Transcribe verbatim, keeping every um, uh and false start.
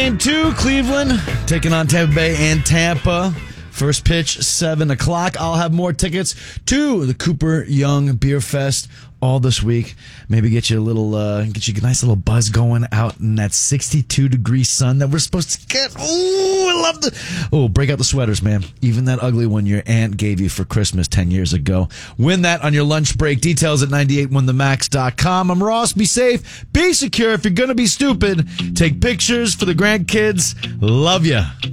Game two, Cleveland taking on Tampa Bay and Tampa. First pitch, seven o'clock. I'll have more tickets to the Cooper Young Beer Fest all this week. Maybe get you a little, uh, get you a nice little buzz going out in that sixty-two degree sun that we're supposed to get. Ooh, I love the, oh, break out the sweaters, man. Even that ugly one your aunt gave you for Christmas ten years ago. Win that on your lunch break. Details at nine eight one the max dot com. I'm Ross. Be safe. Be secure. If you're going to be stupid, take pictures for the grandkids. Love ya.